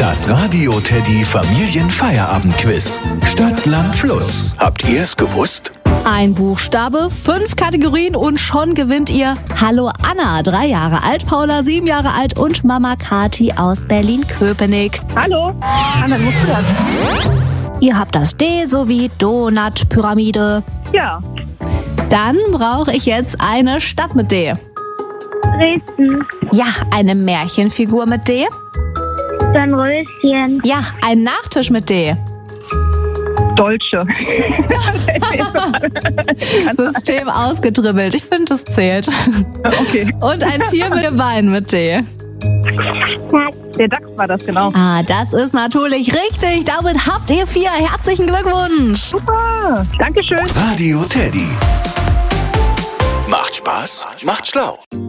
Das Radio Teddy Familienfeierabendquiz. Stadt, Land, Fluss. Habt ihr es gewusst? Ein Buchstabe, 5 Kategorien und schon gewinnt ihr. Hallo Anna, 3 Jahre alt, Paula, 7 Jahre alt und Mama Kati aus Berlin-Köpenick. Hallo, Anna, musst du das? Ihr habt das D sowie Donut, Pyramide. Ja. Dann brauche ich jetzt eine Stadt mit D. Dresden. Ja, eine Märchenfigur mit D. Dornröschen. Ja, ein Nachtisch mit D. Dolce. System ausgedribbelt. Ich finde, das zählt. Okay. Und ein Tier mit Gebeinen mit D. Der Dachs war das, genau. Ah, das ist natürlich richtig. Damit habt ihr 4. Herzlichen Glückwunsch. Super. Dankeschön. Radio Teddy. Macht Spaß, macht schlau.